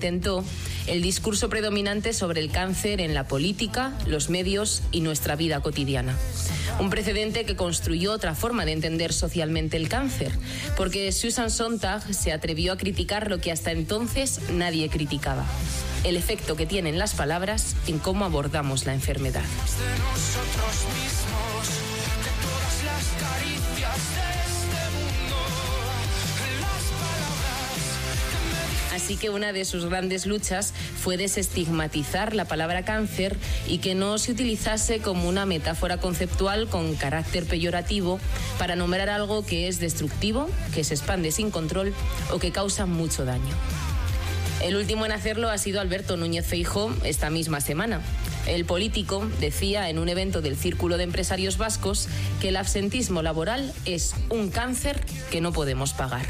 intentó el discurso predominante sobre el cáncer en la política, los medios y nuestra vida cotidiana. Un precedente que construyó otra forma de entender socialmente el cáncer, porque Susan Sontag se atrevió a criticar lo que hasta entonces nadie criticaba: el efecto que tienen las palabras en cómo abordamos la enfermedad. Así que una de sus grandes luchas fue desestigmatizar la palabra cáncer y que no se utilizase como una metáfora conceptual con carácter peyorativo para nombrar algo que es destructivo, que se expande sin control o que causa mucho daño. El último en hacerlo ha sido Alberto Núñez Feijóo esta misma semana. El político decía en un evento del Círculo de Empresarios Vascos que el absentismo laboral es un cáncer que no podemos pagar.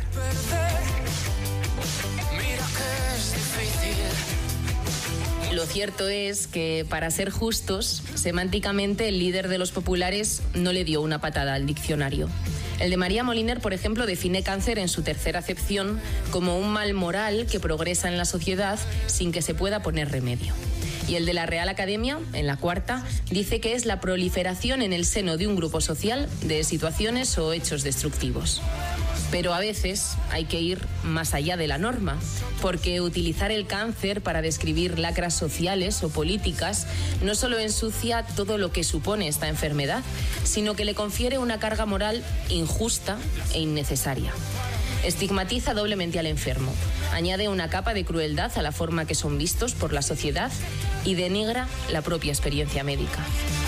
Lo cierto es que, para ser justos, semánticamente el líder de los populares no le dio una patada al diccionario. El de María Moliner, por ejemplo, define cáncer en su tercera acepción como un mal moral que progresa en la sociedad sin que se pueda poner remedio. Y el de la Real Academia, en la cuarta, dice que es la proliferación en el seno de un grupo social de situaciones o hechos destructivos. Pero a veces hay que ir más allá de la norma, porque utilizar el cáncer para describir lacras sociales o políticas no solo ensucia todo lo que supone esta enfermedad, sino que le confiere una carga moral injusta e innecesaria. Estigmatiza doblemente al enfermo, añade una capa de crueldad a la forma que son vistos por la sociedad y denigra la propia experiencia médica.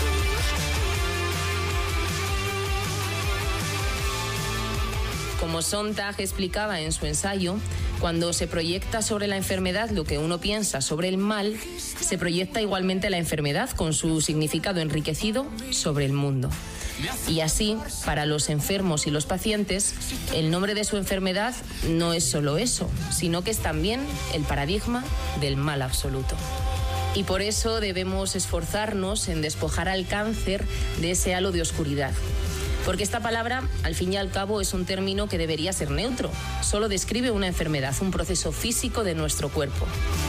Como Sontag explicaba en su ensayo, cuando se proyecta sobre la enfermedad lo que uno piensa sobre el mal, se proyecta igualmente la enfermedad con su significado enriquecido sobre el mundo. Y así, para los enfermos y los pacientes, el nombre de su enfermedad no es solo eso, sino que es también el paradigma del mal absoluto. Y por eso debemos esforzarnos en despojar al cáncer de ese halo de oscuridad. Porque esta palabra, al fin y al cabo, es un término que debería ser neutro. Solo describe una enfermedad, un proceso físico de nuestro cuerpo.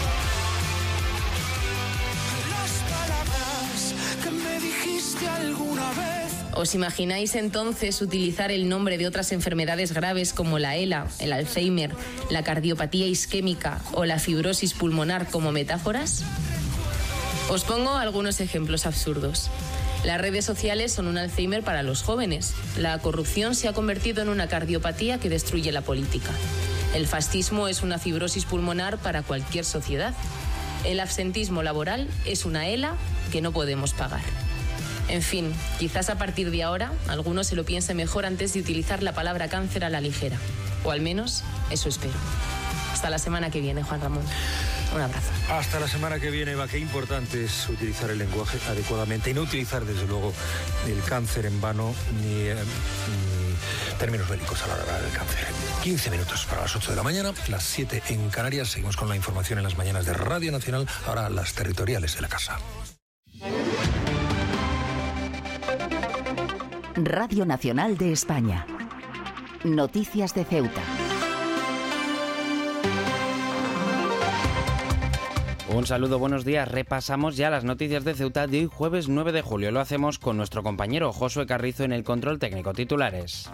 ¿Os imagináis entonces utilizar el nombre de otras enfermedades graves como la ELA, el Alzheimer, la cardiopatía isquémica o la fibrosis pulmonar como metáforas? Os pongo algunos ejemplos absurdos. Las redes sociales son un Alzheimer para los jóvenes. La corrupción se ha convertido en una cardiopatía que destruye la política. El fascismo es una fibrosis pulmonar para cualquier sociedad. El absentismo laboral es una ELA que no podemos pagar. En fin, quizás a partir de ahora alguno se lo piense mejor antes de utilizar la palabra cáncer a la ligera. O al menos eso espero. Hasta la semana que viene, Juan Ramón. Un abrazo. Hasta la semana que viene, Eva. Qué importante es utilizar el lenguaje adecuadamente y no utilizar, desde luego, el cáncer en vano ni términos bélicos a la hora del cáncer. 15 minutos para las 8 de la mañana, las 7 en Canarias. Seguimos con la información en las mañanas de Radio Nacional, ahora las territoriales de la casa. Radio Nacional de España. Noticias de Ceuta. Un saludo, buenos días. Repasamos ya las noticias de Ceuta de hoy, jueves 9 de julio. Lo hacemos con nuestro compañero Josué Carrizo en el control técnico. Titulares.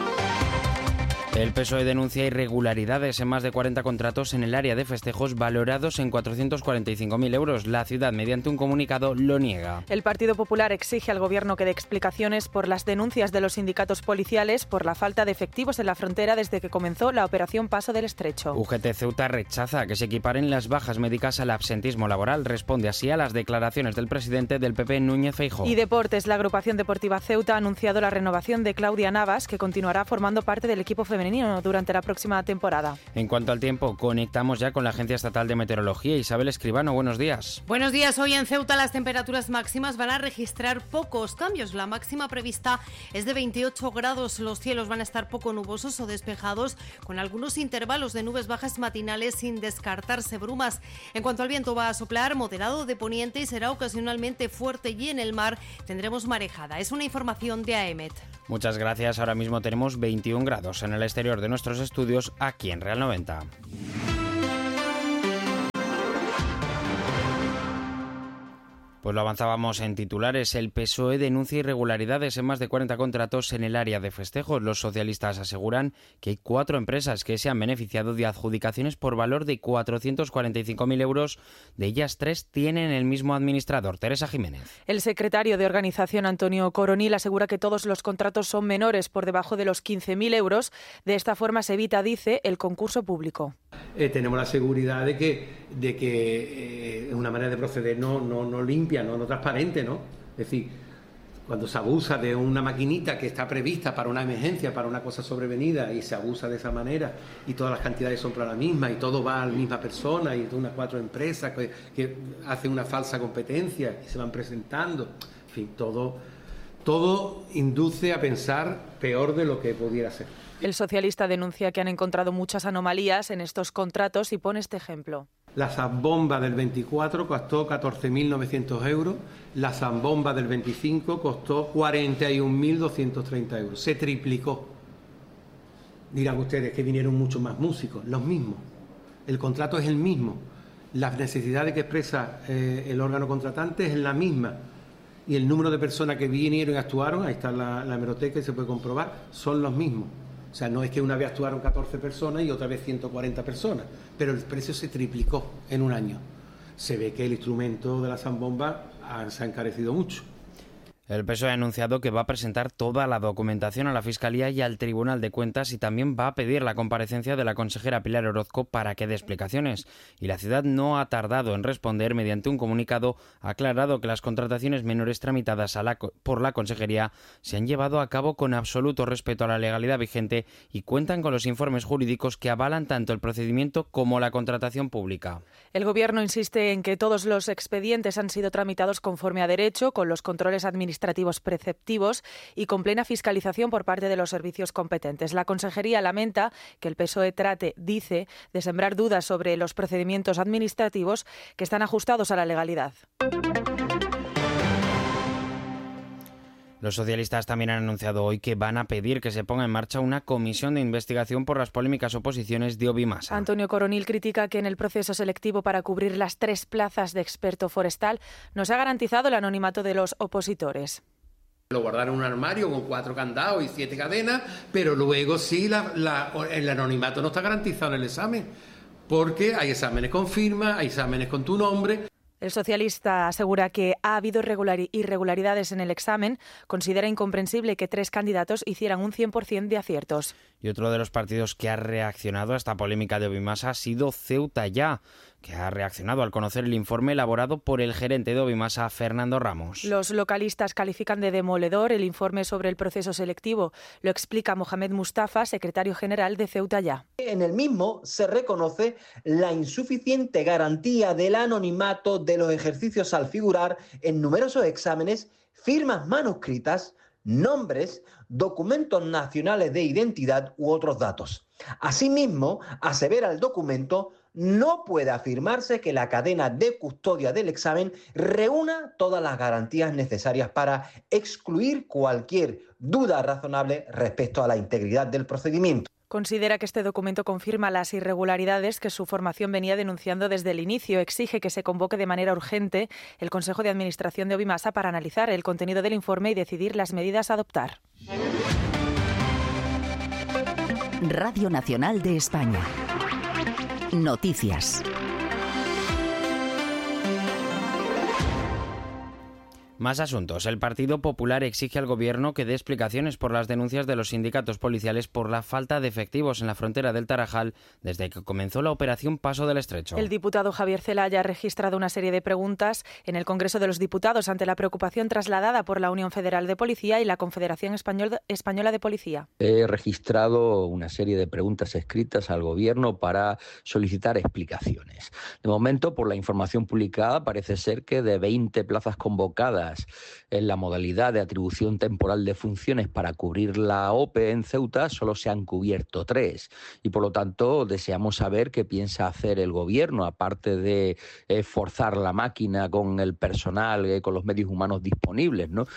El PSOE denuncia irregularidades en más de 40 contratos en el área de festejos valorados en 445.000 euros. La ciudad, mediante un comunicado, lo niega. El Partido Popular exige al Gobierno que dé explicaciones por las denuncias de los sindicatos policiales por la falta de efectivos en la frontera desde que comenzó la operación Paso del Estrecho. UGT Ceuta rechaza que se equiparen las bajas médicas al absentismo laboral. Responde así a las declaraciones del presidente del PP, Núñez Feijóo. Y Deportes, la agrupación deportiva Ceuta ha anunciado la renovación de Claudia Navas, que continuará formando parte del equipo femenino durante la próxima temporada. En cuanto al tiempo, conectamos ya con la Agencia Estatal de Meteorología. Isabel Escribano, buenos días. Buenos días. Hoy en Ceuta las temperaturas máximas van a registrar pocos cambios. La máxima prevista es de 28 grados. Los cielos van a estar poco nubosos o despejados, con algunos intervalos de nubes bajas matinales sin descartarse brumas. En cuanto al viento, va a soplar moderado de poniente y será ocasionalmente fuerte, y en el mar tendremos marejada. Es una información de AEMET. Muchas gracias. Ahora mismo tenemos 21 grados en el exterior de nuestros estudios aquí en Real 90. Pues lo avanzábamos en titulares. El PSOE denuncia irregularidades en más de 40 contratos en el área de festejos. Los socialistas aseguran que hay 4 empresas que se han beneficiado de adjudicaciones por valor de 445.000 euros. De ellas, 3 tienen el mismo administrador, Teresa Jiménez. El secretario de Organización, Antonio Coronil, asegura que todos los contratos son menores por debajo de los 15.000 euros. De esta forma se evita, dice, el concurso público. Tenemos la seguridad de que es una manera de proceder no limpia, no transparente, ¿no? Es decir, cuando se abusa de una maquinita que está prevista para una emergencia, para una cosa sobrevenida, y se abusa de esa manera, y todas las cantidades son para la misma, y todo va a la misma persona, y unas 4 empresas que hacen una falsa competencia y se van presentando, en fin, todo induce a pensar peor de lo que pudiera ser. El socialista denuncia que han encontrado muchas anomalías en estos contratos y pone este ejemplo. La zambomba del 24 costó 14.900 euros, la zambomba del 25 costó 41.230 euros. Se triplicó. Dirán ustedes que vinieron muchos más músicos, los mismos. El contrato es el mismo. Las necesidades que expresa el órgano contratante es la misma. Y el número de personas que vinieron y actuaron, ahí está la hemeroteca y se puede comprobar, son los mismos. O sea, no es que una vez actuaron 14 personas y otra vez 140 personas, pero el precio se triplicó en un año. Se ve que el instrumento de la zambomba se ha encarecido mucho. El PSOE ha anunciado que va a presentar toda la documentación a la Fiscalía y al Tribunal de Cuentas y también va a pedir la comparecencia de la consejera Pilar Orozco para que dé explicaciones. Y la ciudad no ha tardado en responder. Mediante un comunicado ha aclarado que las contrataciones menores tramitadas por la consejería se han llevado a cabo con absoluto respeto a la legalidad vigente y cuentan con los informes jurídicos que avalan tanto el procedimiento como la contratación pública. El Gobierno insiste en que todos los expedientes han sido tramitados conforme a derecho, con los controles administrativos preceptivos y con plena fiscalización por parte de los servicios competentes. La Consejería lamenta que el PSOE trate, dice, de sembrar dudas sobre los procedimientos administrativos que están ajustados a la legalidad. Los socialistas también han anunciado hoy que van a pedir que se ponga en marcha una comisión de investigación por las polémicas oposiciones de Obimasa. Antonio Coronil critica que en el proceso selectivo para cubrir las 3 plazas de experto forestal no se ha garantizado el anonimato de los opositores. Lo guardaron en un armario con 4 candados y 7 cadenas, pero luego sí el anonimato no está garantizado en el examen, porque hay exámenes con firma, hay exámenes con tu nombre. El socialista asegura que ha habido irregularidades en el examen. Considera incomprensible que 3 candidatos hicieran un 100% de aciertos. Y otro de los partidos que ha reaccionado a esta polémica de Obimasa ha sido Ceuta Ya, que ha reaccionado al conocer el informe elaborado por el gerente de Obimasa, Fernando Ramos. Los localistas califican de demoledor el informe sobre el proceso selectivo. Lo explica Mohamed Mustafa, secretario general de Ceuta Ya. En el mismo se reconoce la insuficiente garantía del anonimato de los ejercicios al figurar en numerosos exámenes, firmas manuscritas, nombres, documentos nacionales de identidad u otros datos. Asimismo, asevera el documento, no puede afirmarse que la cadena de custodia del examen reúna todas las garantías necesarias para excluir cualquier duda razonable respecto a la integridad del procedimiento. Considera que este documento confirma las irregularidades que su formación venía denunciando desde el inicio. Exige que se convoque de manera urgente el Consejo de Administración de Obimasa para analizar el contenido del informe y decidir las medidas a adoptar. Radio Nacional de España. Noticias. Más asuntos. El Partido Popular exige al Gobierno que dé explicaciones por las denuncias de los sindicatos policiales por la falta de efectivos en la frontera del Tarajal desde que comenzó la operación Paso del Estrecho. El diputado Javier Zelaya ha registrado una serie de preguntas en el Congreso de los Diputados ante la preocupación trasladada por la Unión Federal de Policía y la Confederación Española de Policía. He registrado una serie de preguntas escritas al Gobierno para solicitar explicaciones. De momento, por la información publicada, parece ser que de 20 plazas convocadas en la modalidad de atribución temporal de funciones para cubrir la OPE en Ceuta, solo se han cubierto 3 y por lo tanto deseamos saber qué piensa hacer el Gobierno, aparte de forzar la máquina con el personal, con los medios humanos disponibles, ¿no?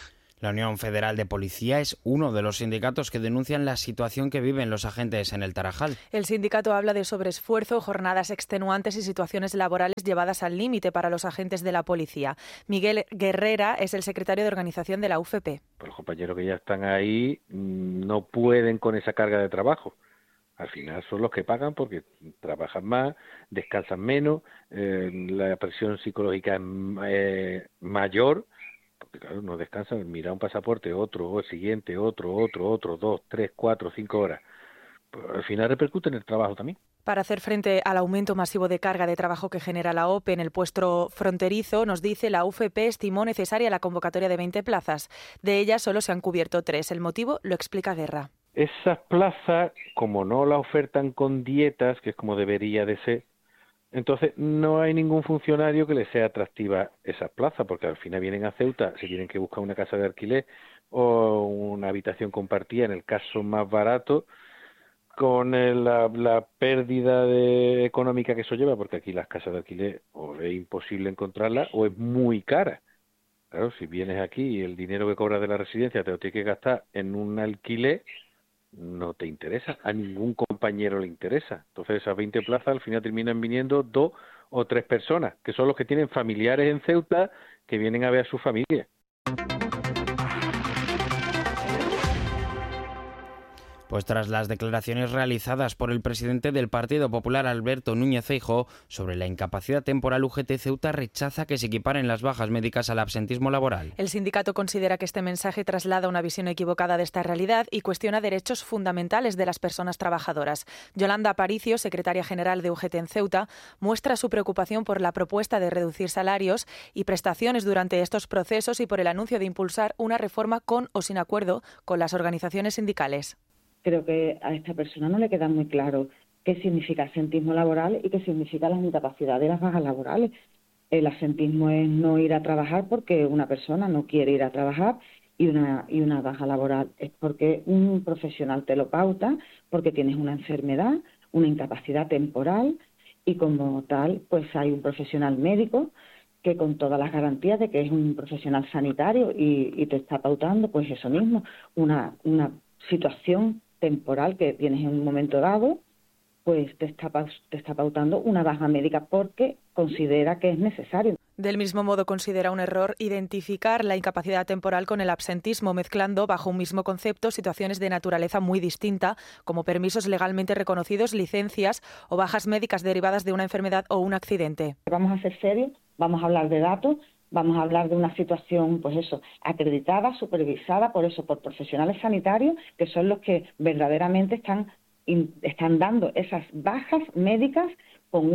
La Unión Federal de Policía es uno de los sindicatos que denuncian la situación que viven los agentes en el Tarajal. El sindicato habla de sobreesfuerzo, jornadas extenuantes y situaciones laborales llevadas al límite para los agentes de la policía. Miguel Guerrera es el secretario de organización de la UFP. Los compañeros que ya están ahí no pueden con esa carga de trabajo. Al final son los que pagan porque trabajan más, descansan menos, la presión psicológica es mayor, porque claro, no descansan, mira un pasaporte, otro, el siguiente, otro, 2, 3, 4, 5 horas. Pues al final repercute en el trabajo también. Para hacer frente al aumento masivo de carga de trabajo que genera la OPE en el puesto fronterizo, nos dice la UFP estimó necesaria la convocatoria de 20 plazas. De ellas solo se han cubierto 3. El motivo lo explica Guerra. Esas plazas, como no la ofertan con dietas, que es como debería de ser, entonces no hay ningún funcionario que le sea atractiva esas plazas, porque al final vienen a Ceuta, se tienen que buscar una casa de alquiler o una habitación compartida, en el caso más barato, con la pérdida económica que eso lleva, porque aquí las casas de alquiler o es imposible encontrarlas o es muy cara. Claro, si vienes aquí y el dinero que cobras de la residencia te lo tienes que gastar en un alquiler, no te interesa, a ningún compañero le interesa. Entonces esas 20 plazas al final terminan viniendo 2 o 3 personas, que son los que tienen familiares en Ceuta, que vienen a ver a su familia. Pues tras las declaraciones realizadas por el presidente del Partido Popular, Alberto Núñez Feijóo, sobre la incapacidad temporal, UGT Ceuta rechaza que se equiparen las bajas médicas al absentismo laboral. El sindicato considera que este mensaje traslada una visión equivocada de esta realidad y cuestiona derechos fundamentales de las personas trabajadoras. Yolanda Aparicio, secretaria general de UGT en Ceuta, muestra su preocupación por la propuesta de reducir salarios y prestaciones durante estos procesos y por el anuncio de impulsar una reforma con o sin acuerdo con las organizaciones sindicales. Creo que a esta persona no le queda muy claro qué significa absentismo laboral y qué significa la incapacidad de las bajas laborales. El absentismo es no ir a trabajar porque una persona no quiere ir a trabajar y una baja laboral es porque un profesional te lo pauta, porque tienes una enfermedad, una incapacidad temporal y como tal pues hay un profesional médico que con todas las garantías de que es un profesional sanitario y te está pautando pues eso mismo, una situación temporal que tienes en un momento dado, pues te está pautando una baja médica porque considera que es necesario. Del mismo modo, considera un error identificar la incapacidad temporal con el absentismo, mezclando bajo un mismo concepto situaciones de naturaleza muy distinta, como permisos legalmente reconocidos, licencias o bajas médicas derivadas de una enfermedad o un accidente. Vamos a ser serios, vamos a hablar de datos, vamos a hablar de una situación, pues eso, acreditada, supervisada, por profesionales sanitarios, que son los que verdaderamente están dando esas bajas médicas con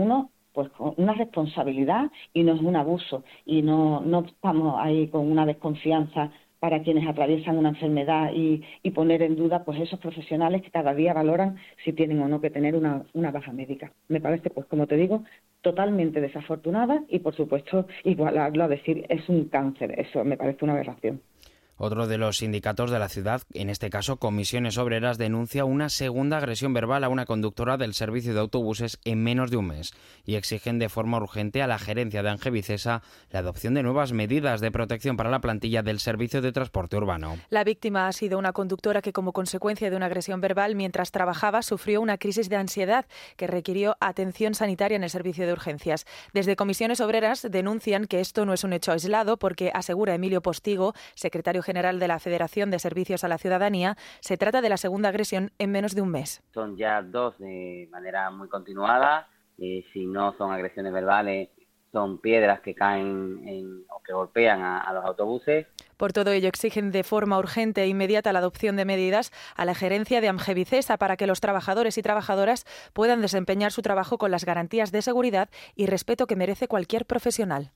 una responsabilidad y no es un abuso. Y no estamos ahí con una desconfianza para quienes atraviesan una enfermedad y poner en duda pues esos profesionales que cada día valoran si tienen o no que tener una baja médica. Me parece, pues como te digo, totalmente desafortunada y por supuesto igualarlo a decir es un cáncer. Eso me parece una aberración. Otro de los sindicatos de la ciudad, en este caso Comisiones Obreras, denuncia una segunda agresión verbal a una conductora del servicio de autobuses en menos de un mes y exigen de forma urgente a la gerencia de Angevicesa la adopción de nuevas medidas de protección para la plantilla del servicio de transporte urbano. La víctima ha sido una conductora que, como consecuencia de una agresión verbal mientras trabajaba, sufrió una crisis de ansiedad que requirió atención sanitaria en el servicio de urgencias. Desde Comisiones Obreras denuncian que esto no es un hecho aislado porque, asegura Emilio Postigo, secretario general de la Federación de Servicios a la Ciudadanía, se trata de la segunda agresión en menos de un mes. Son ya 2 de manera muy continuada, si no son agresiones verbales, son piedras que caen o que golpean a los autobuses. Por todo ello, exigen de forma urgente e inmediata la adopción de medidas a la gerencia de Angevicesa para que los trabajadores y trabajadoras puedan desempeñar su trabajo con las garantías de seguridad y respeto que merece cualquier profesional.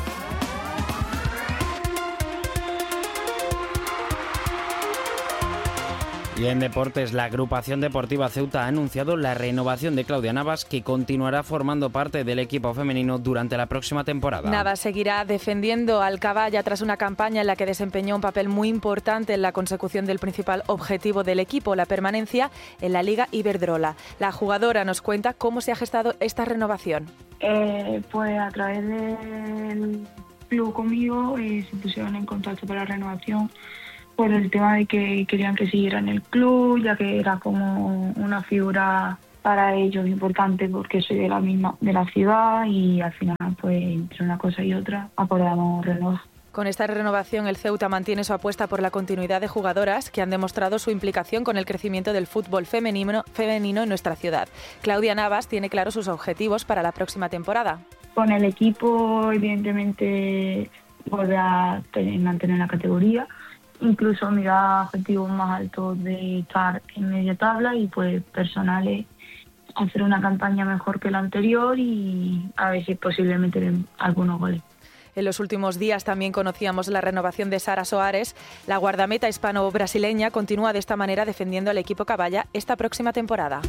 Y en deportes, la agrupación deportiva Ceuta ha anunciado la renovación de Claudia Navas, que continuará formando parte del equipo femenino durante la próxima temporada. Navas seguirá defendiendo al Caballa tras una campaña en la que desempeñó un papel muy importante en la consecución del principal objetivo del equipo, la permanencia en la Liga Iberdrola. La jugadora nos cuenta cómo se ha gestado esta renovación. Pues a través club conmigo, se pusieron en contacto para la renovación por el tema de que querían que siguiera en el club, ya que era como una figura para ellos importante porque soy de la ciudad, y al final pues entre una cosa y otra acordamos renovar. Con esta renovación, el Ceuta mantiene su apuesta por la continuidad de jugadoras que han demostrado su implicación con el crecimiento del fútbol femenino en nuestra ciudad. Claudia Navas tiene claros sus objetivos para la próxima temporada. Con el equipo, evidentemente, volver a mantener la categoría, incluso mirar objetivos más altos de estar en media tabla, y pues personales, hacer una campaña mejor que la anterior y a ver si es posible meter algunos goles. En los últimos días también conocíamos la renovación de Sara Soares. La guardameta hispano-brasileña continúa de esta manera defendiendo al equipo Caballa esta próxima temporada.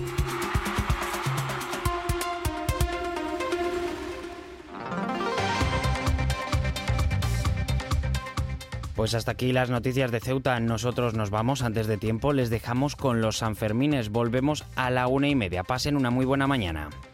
Pues hasta aquí las noticias de Ceuta. Nosotros nos vamos antes de tiempo. Les dejamos con los Sanfermines. Volvemos a la 1:30. Pasen una muy buena mañana.